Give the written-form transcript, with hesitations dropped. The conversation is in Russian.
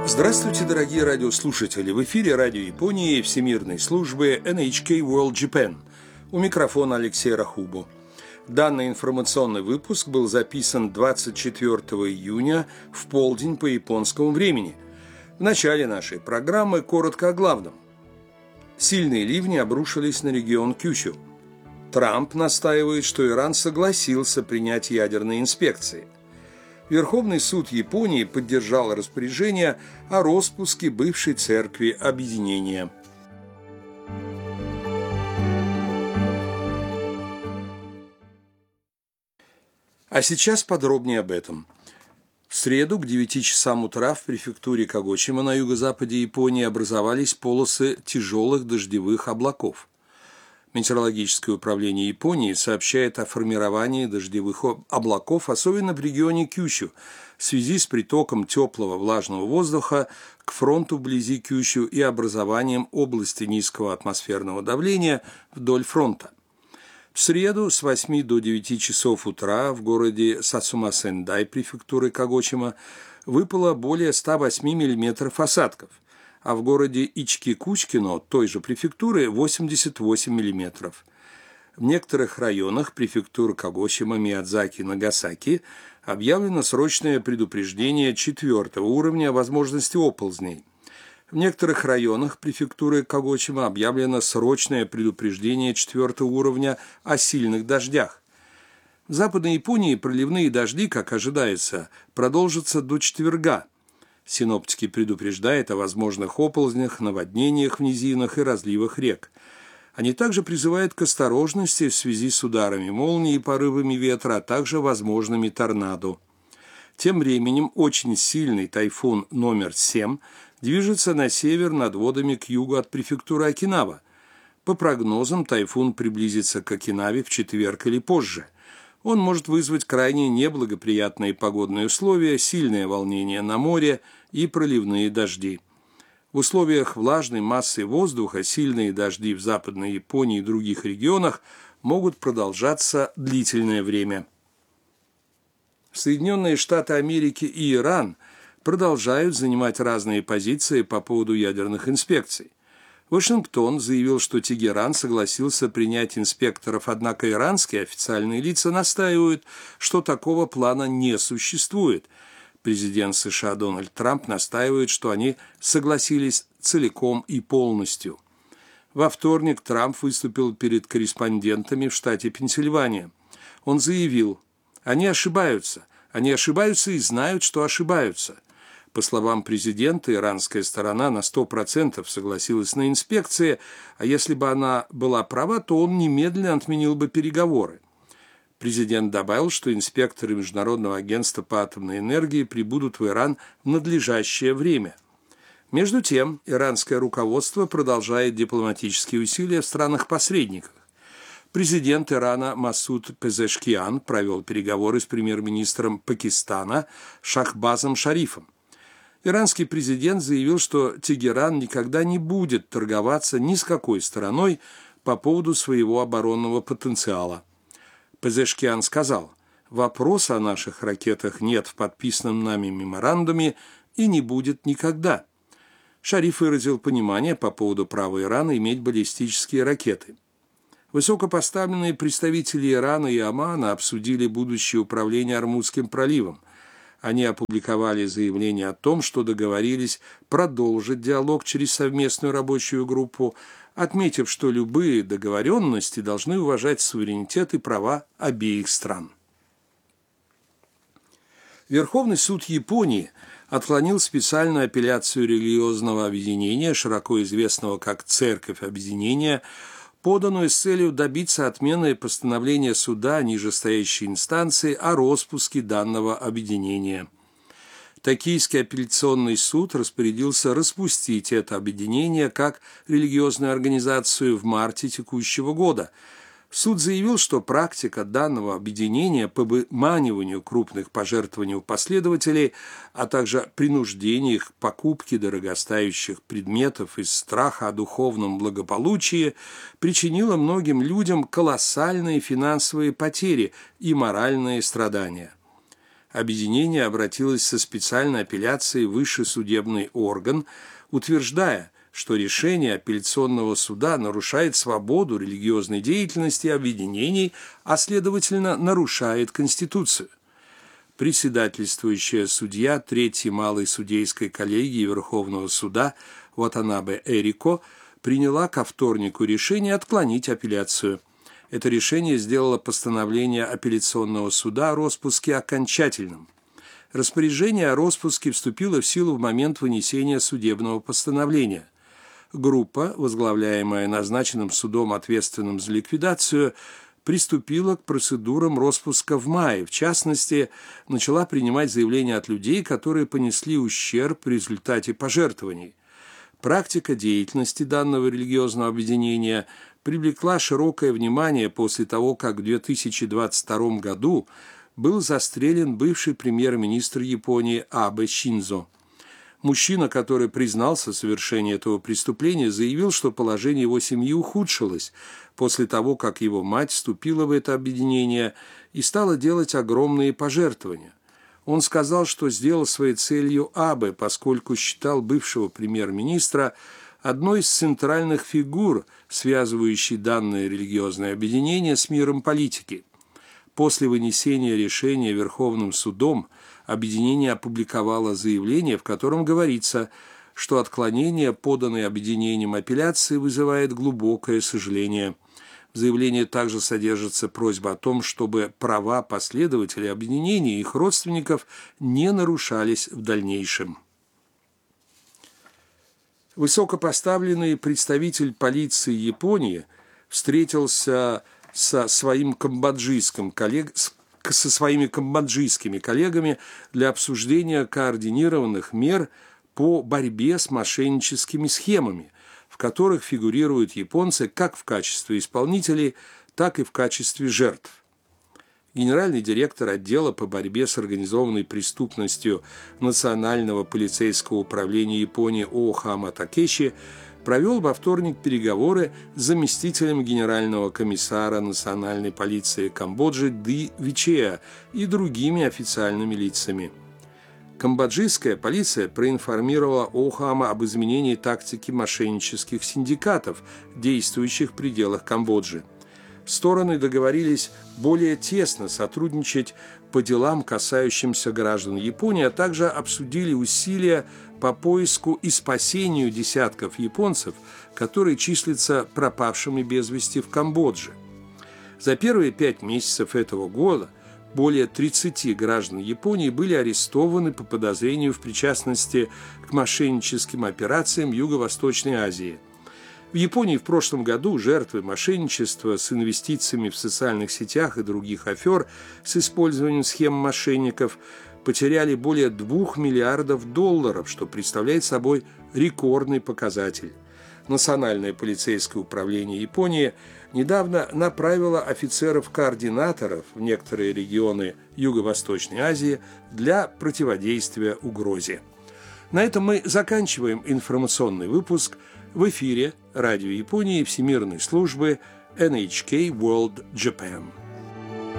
Здравствуйте, дорогие радиослушатели! В эфире Радио Японии Всемирной службы NHK World Japan. У микрофона Алексей Рахубу. Данный информационный выпуск был записан 24 июня в полдень по японскому времени. В начале нашей программы коротко о главном. Сильные ливни обрушились на регион Кюсю. Трамп настаивает, что Иран согласился принять ядерные инспекции. Верховный суд Японии поддержал распоряжение о роспуске бывшей церкви объединения. А сейчас подробнее об этом. В среду к 9 часам утра в префектуре Кагосима на юго-западе Японии образовались полосы тяжелых дождевых облаков. Метеорологическое управление Японии сообщает о формировании дождевых облаков, особенно в регионе Кюсю, в связи с притоком теплого влажного воздуха к фронту вблизи Кюсю и образованием области низкого атмосферного давления вдоль фронта. В среду с 8 до 9 часов утра в городе Сацума-Сендай префектуры Кагосима выпало более 108 мм осадков, а в городе Ички-Кучкино той же префектуры 88 мм. В некоторых районах префектур Кагосима, Миядзаки и Нагасаки объявлено срочное предупреждение 4-го уровня о возможности оползней. В некоторых районах префектуры Кагосима объявлено срочное предупреждение 4-го уровня о сильных дождях. В Западной Японии проливные дожди, как ожидается, продолжатся до четверга. Синоптики предупреждают о возможных оползнях, наводнениях в низинах и разливах рек. Они также призывают к осторожности в связи с ударами молнии и порывами ветра, а также возможными торнадо. Тем временем очень сильный тайфун номер 7 движется на север над водами к югу от префектуры Окинава. По прогнозам, тайфун приблизится к Окинаве в четверг или позже. Он может вызвать крайне неблагоприятные погодные условия, сильное волнение на море и проливные дожди. В условиях влажной массы воздуха сильные дожди в Западной Японии и других регионах могут продолжаться длительное время. Соединенные Штаты Америки и Иран продолжают занимать разные позиции по поводу ядерных инспекций. Вашингтон заявил, что Тегеран согласился принять инспекторов, однако иранские официальные лица настаивают, что такого плана не существует. Президент США Дональд Трамп настаивает, что они согласились целиком и полностью. Во вторник Трамп выступил перед корреспондентами в штате Пенсильвания. Он заявил: они ошибаются и знают, что ошибаются. По словам президента, иранская сторона на 100% согласилась на инспекции, а если бы она была права, то он немедленно отменил бы переговоры. Президент добавил, что инспекторы Международного агентства по атомной энергии прибудут в Иран в надлежащее время. Между тем, иранское руководство продолжает дипломатические усилия в странах-посредниках. Президент Ирана Масуд Пезешкиан провел переговоры с премьер-министром Пакистана Шахбазом Шарифом. Иранский президент заявил, что Тегеран никогда не будет торговаться ни с какой стороной по поводу своего оборонного потенциала. Пезешкиан сказал: «Вопроса о наших ракетах нет в подписанном нами меморандуме и не будет никогда». Шариф выразил понимание по поводу права Ирана иметь баллистические ракеты. Высокопоставленные представители Ирана и Омана обсудили будущее управление Ормузским проливом. Они опубликовали заявление о том, что договорились продолжить диалог через совместную рабочую группу, отметив, что любые договоренности должны уважать суверенитет и права обеих стран. Верховный суд Японии отклонил специальную апелляцию религиозного объединения, широко известного как «Церковь объединения», поданную с целью добиться отмены постановления суда нижестоящей инстанции о роспуске данного объединения. Токийский апелляционный суд распорядился распустить это объединение как религиозную организацию в марте текущего года. Суд заявил, что практика данного объединения по выманиванию крупных пожертвований у последователей, а также принуждению их к покупке дорогостоящих предметов из страха о духовном благополучии причинила многим людям колоссальные финансовые потери и моральные страдания. Объединение обратилось со специальной апелляцией в высший судебный орган, утверждая, что решение апелляционного суда нарушает свободу религиозной деятельности объединений, а следовательно нарушает Конституцию. Председательствующая судья Третьей малой судейской коллегии Верховного суда Ватанабе Эрико приняла ко вторнику решение отклонить апелляцию. Это решение сделало постановление апелляционного суда о роспуске окончательным. Распоряжение о роспуске вступило в силу в момент вынесения судебного постановления. Группа, возглавляемая назначенным судом, ответственным за ликвидацию, приступила к процедурам роспуска в мае. В частности, начала принимать заявления от людей, которые понесли ущерб в результате пожертвований. Практика деятельности данного религиозного объединения привлекла широкое внимание после того, как в 2022 году был застрелен бывший премьер-министр Японии Абе Шинзо. Мужчина, который признался в совершении этого преступления, заявил, что положение его семьи ухудшилось после того, как его мать вступила в это объединение и стала делать огромные пожертвования. Он сказал, что сделал своей целью Абе, поскольку считал бывшего премьер-министра одной из центральных фигур, связывающей данное религиозное объединение с миром политики. После вынесения решения Верховным судом объединение опубликовало заявление, в котором говорится, что отклонение, поданное объединением апелляции, вызывает глубокое сожаление. В заявлении также содержится просьба о том, чтобы права последователей объединения и их родственников не нарушались в дальнейшем. Высокопоставленный представитель полиции Японии встретился со своими камбоджийскими коллегами для обсуждения координированных мер по борьбе с мошенническими схемами, в которых фигурируют японцы как в качестве исполнителей, так и в качестве жертв. Генеральный директор отдела по борьбе с организованной преступностью Национального полицейского управления Японии Оохама Такеши провел во вторник переговоры с заместителем генерального комиссара национальной полиции Камбоджи Ды Вичеа и другими официальными лицами. Камбоджийская полиция проинформировала Оохама об изменении тактики мошеннических синдикатов, действующих в пределах Камбоджи. Стороны договорились более тесно сотрудничать по делам, касающимся граждан Японии, а также обсудили усилия по поиску и спасению десятков японцев, которые числятся пропавшими без вести в Камбодже. За первые 5 месяцев этого года более 30 граждан Японии были арестованы по подозрению в причастности к мошенническим операциям в Юго-Восточной Азии. В Японии в прошлом году жертвы мошенничества с инвестициями в социальных сетях и других афер с использованием схем мошенников потеряли более $2 миллиардов, что представляет собой рекордный показатель. Национальное полицейское управление Японии недавно направило офицеров-координаторов в некоторые регионы Юго-Восточной Азии для противодействия угрозе. На этом мы заканчиваем информационный выпуск. В эфире Радио Японии Всемирной службы NHK World Japan.